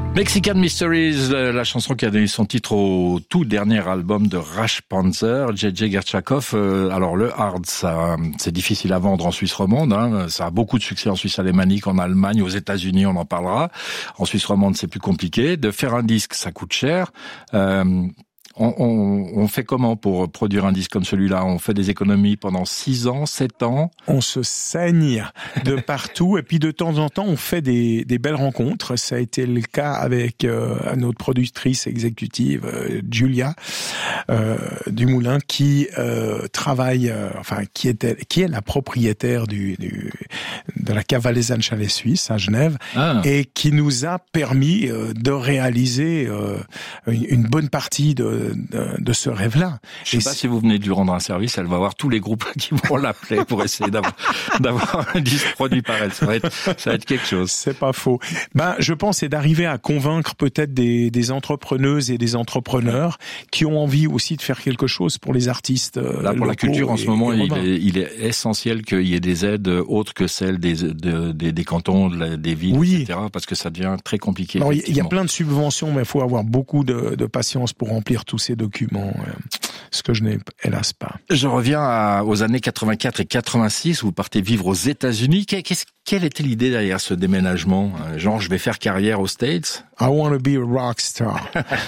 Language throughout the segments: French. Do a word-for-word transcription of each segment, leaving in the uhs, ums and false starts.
Mexican Mysteries, la chanson qui a donné son titre au tout dernier album de Rush Panzer, J J Gershakov. Alors le hard, ça, c'est difficile à vendre en Suisse romande. Hein. Ça a beaucoup de succès en Suisse alémanique, en Allemagne, aux États-Unis, on en parlera. En Suisse romande, c'est plus compliqué. De faire un disque, ça coûte cher. Euh, On, on, on fait comment pour produire un disque comme celui-là? On fait des économies pendant six ans, sept ans? On se saigne de partout et puis de temps en temps on fait des, des belles rencontres. Ça a été le cas avec euh, notre productrice exécutive euh, Julia euh, Dumoulin qui euh, travaille, euh, enfin qui était, qui est la propriétaire du, du de la cave valaisanne Chalet Suisse à Genève ah. et qui nous a permis euh, de réaliser euh, une, une bonne partie de De, de ce rêve-là. Je ne sais pas si vous venez de lui rendre un service, elle va avoir tous les groupes qui vont l'appeler pour essayer d'avoir, d'avoir un disque produit par elle. Ça va être, ça va être quelque chose. C'est pas faux. Ben, je pense c'est d'arriver à convaincre peut-être des, des entrepreneuses et des entrepreneurs qui ont envie aussi de faire quelque chose pour les artistes. Là, pour la culture, en ce moment, il est, il est essentiel qu'il y ait des aides autres que celles des, de, des, des cantons, des villes, oui. et cetera, parce que ça devient très compliqué. Alors, il y a plein de subventions, mais il faut avoir beaucoup de, de patience pour remplir tous ces documents, ce que je n'ai hélas pas. Je reviens à, aux années quatre-vingt-quatre et quatre-vingt-six, vous partez vivre aux États-Unis. Qu'est-ce, quelle était l'idée derrière ce déménagement? Genre, je vais faire carrière aux States? I want to be a rock star.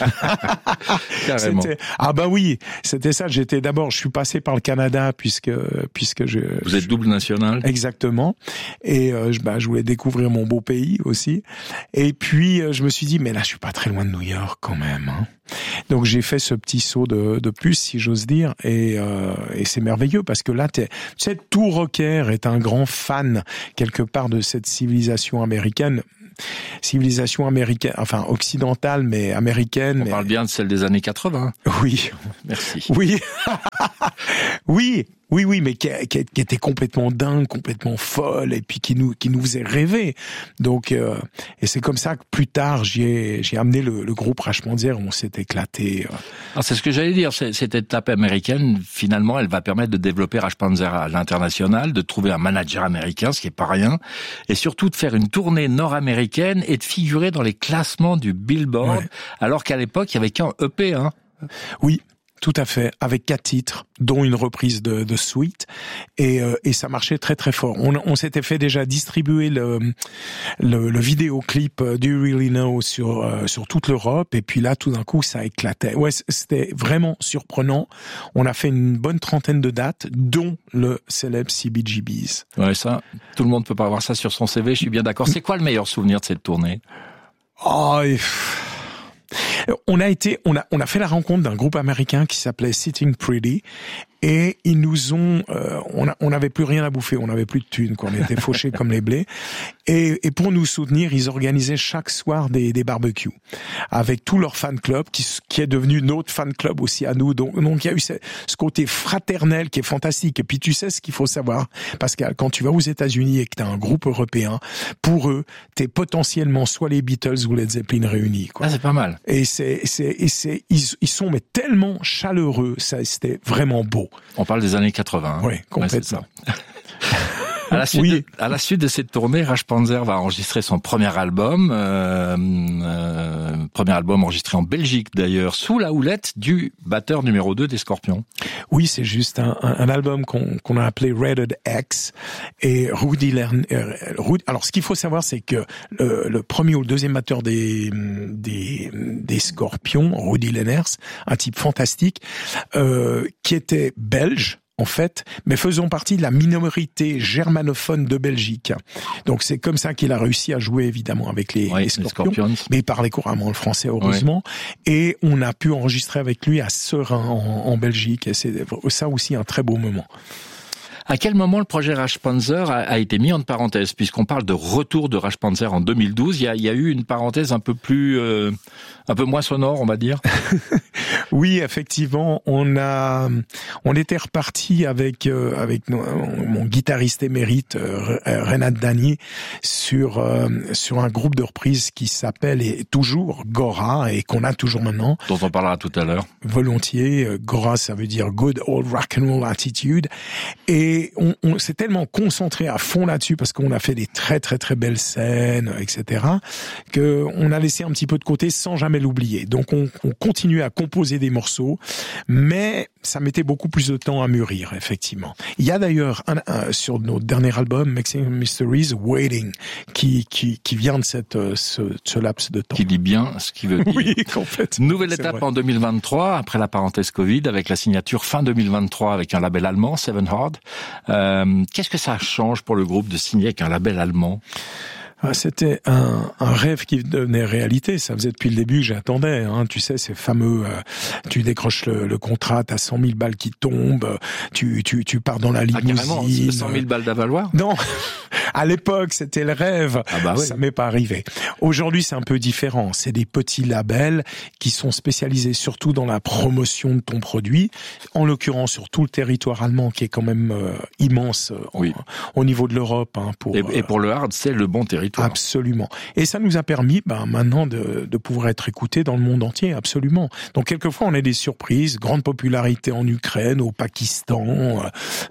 Carrément. C'était, ah bah oui, c'était ça. J'étais d'abord, je suis passé par le Canada puisque puisque je. Vous êtes double national. Exactement. Et euh, je, bah, je voulais découvrir mon beau pays aussi. Et puis euh, je me suis dit, mais là, je suis pas très loin de New York quand même. Hein. Donc j'ai fait ce petit saut de, de puce, si j'ose dire, et, euh, et c'est merveilleux parce que là, t'es, tu sais, tout rocker est un grand fan quelque part de cette civilisation américaine. Civilisation américaine, enfin occidentale, mais américaine. On mais... parle bien de celle des années quatre-vingts. Oui. Merci. Oui. oui. Oui, oui, mais qui, qui, qui était complètement dingue, complètement folle, et puis qui nous, qui nous faisait rêver. Donc, euh, et c'est comme ça que plus tard, j'ai, j'ai amené le, le groupe Rush Panzer, on s'est éclaté. Alors, c'est ce que j'allais dire. C'est, cette étape américaine, finalement, elle va permettre de développer Rush Panzer à l'international, de trouver un manager américain, ce qui est pas rien, et surtout de faire une tournée nord-américaine et de figurer dans les classements du Billboard, ouais. alors qu'à l'époque, il y avait qu'un E P, hein. Oui. Tout à fait, avec quatre titres, dont une reprise de, de Sweet, et, euh, et ça marchait très très fort. On, on s'était fait déjà distribuer le, le, le vidéoclip Do You Really Know sur euh, sur toute l'Europe, et puis là tout d'un coup ça éclatait. Ouais, c'était vraiment surprenant. On a fait une bonne trentaine de dates, dont le célèbre C B G B's. Ouais, ça, tout le monde peut pas avoir ça sur son C V. Je suis bien d'accord. C'est quoi le meilleur souvenir de cette tournée? Oh. Et... On a été, on a, on a fait la rencontre d'un groupe américain qui s'appelait Sitting Pretty. Et ils nous ont, euh, on a, on n'avait plus rien à bouffer, on n'avait plus de thunes, quoi. On était fauchés comme les blés. Et, et pour nous soutenir, ils organisaient chaque soir des, des barbecues avec tout leur fan club, qui, qui est devenu notre fan club aussi à nous. Donc, donc il y a eu ce, ce côté fraternel qui est fantastique. Et puis tu sais ce qu'il faut savoir, Pascal, quand tu vas aux États-Unis et que t'as un groupe européen, pour eux, t'es potentiellement soit les Beatles ou les Zeppelin réunis, quoi. Ah, c'est pas mal. Et c'est, c'est, et c'est, ils, ils sont mais tellement chaleureux, ça, c'était vraiment beau. On parle des années quatre-vingts. Hein. Oui, complètement. Ouais, à, la suite oui. de, à la suite de cette tournée, Rush Panzer va enregistrer son premier album, euh, euh, premier album enregistré en Belgique d'ailleurs, sous la houlette du batteur numéro deux des Scorpions. Oui, c'est juste un, un, un album qu'on, qu'on a appelé Rated X. Et Rudy Lern, euh, Rudy, alors ce qu'il faut savoir, c'est que le, le premier ou le deuxième batteur des, des, des Scorpions, Rudy Lenners, un type fantastique, euh, qui était belge, en fait, mais faisons partie de la minorité germanophone de Belgique. Donc c'est comme ça qu'il a réussi à jouer évidemment avec les, oui, les, Scorpions, les Scorpions, mais il parlait couramment le français heureusement, oui. Et on a pu enregistrer avec lui à Serein en, en Belgique, et c'est ça aussi un très beau moment. À quel moment le projet Rush Panzer a, a été mis en parenthèse, puisqu'on parle de retour de Rush Panzer en deux mille douze, il y a, il y a eu une parenthèse un peu plus, euh, un peu moins sonore, on va dire. Oui, effectivement, on a, on était reparti avec euh, avec nos, mon guitariste émérite euh, Renat Dany sur euh, sur un groupe de reprises qui s'appelle et toujours Gora et qu'on a toujours maintenant. Dont on parlera tout à l'heure. Volontiers, Gora, ça veut dire Good Old Rock and Roll Attitude. Et Et on, on s'est tellement concentré à fond là-dessus parce qu'on a fait des très très très belles scènes, et cetera, que on a laissé un petit peu de côté sans jamais l'oublier. Donc on, on continue à composer des morceaux, mais ça mettait beaucoup plus de temps à mûrir, effectivement. Il y a d'ailleurs un, un, sur notre dernier album, Mixing Mysteries, Waiting, qui qui qui vient de cette ce, ce laps de temps. Qui dit bien ce qu'il veut dire. Oui, complètement. Nouvelle étape vrai. En deux mille vingt-trois, après la parenthèse Covid, avec la signature fin deux mille vingt-trois avec un label allemand, Seven Hard. Euh, qu'est-ce que ça change pour le groupe de signer avec un label allemand ? C'était un, un rêve qui devenait réalité. Ça faisait depuis le début que j'attendais. Hein. Tu sais, ces fameux, euh, tu décroches le, le contrat, t'as cent mille balles qui tombent, tu tu tu pars dans la limousine. Ah, carrément, cent mille balles d'avaloir ? Non, à l'époque c'était le rêve. Ah bah oui. Ça m'est pas arrivé. Aujourd'hui c'est un peu différent. C'est des petits labels qui sont spécialisés surtout dans la promotion de ton produit. En l'occurrence sur tout le territoire allemand qui est quand même euh, immense en, oui. au niveau de l'Europe. Hein, pour, et, et pour le hard, c'est le bon territoire. Absolument. Et ça nous a permis, ben, maintenant, de, de pouvoir être écoutés dans le monde entier, absolument. Donc, quelquefois, on a des surprises, grande popularité en Ukraine, au Pakistan, euh,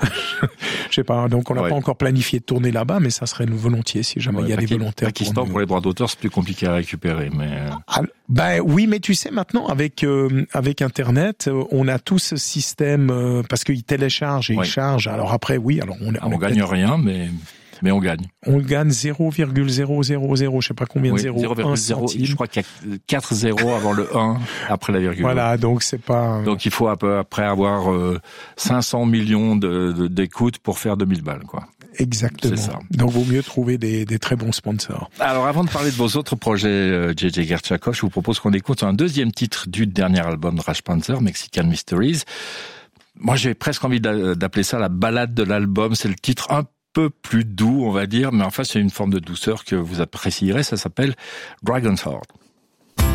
je sais pas, donc on n'a ouais. pas encore planifié de tourner là-bas, mais ça serait volontiers si jamais il ouais, y a Paki- des volontaires. Pakistan, pour, nous... pour les droits d'auteur, c'est plus compliqué à récupérer, mais... Ah, ben oui, mais tu sais, maintenant, avec euh, avec Internet, on a tout ce système, euh, parce qu'ils téléchargent et ouais. ils chargent, alors après, oui, alors on... on, on gagne rien, mais... Mais on gagne. On gagne zéro virgule zéro zéro zéro, je sais pas combien de oui, zéro, zéro virgule zéro, je crois qu'il y a quatre zéros avant le un, après la virgule. Voilà, donc c'est pas... Donc il faut à peu après avoir euh, cinq cents millions de, de, d'écoutes pour faire deux mille balles, quoi. Exactement. C'est ça. Donc vaut mieux trouver des, des très bons sponsors. Alors avant de parler de vos autres projets, euh, J J Gertchakov, je vous propose qu'on écoute un deuxième titre du dernier album de Rash Panzer, Mexican Mysteries. Moi j'ai presque envie d'appeler ça la balade de l'album, c'est le titre un peu plus doux, on va dire, mais enfin c'est une forme de douceur que vous apprécierez, ça s'appelle Dragon's Heart.